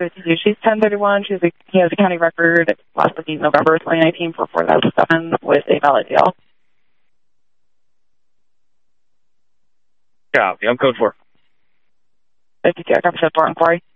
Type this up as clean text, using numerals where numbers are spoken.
She's 1031. He has a county record last received November 2019 for 4007 with a valid deal. Copy. I'm code 4. 52, I got the 4 inquiry.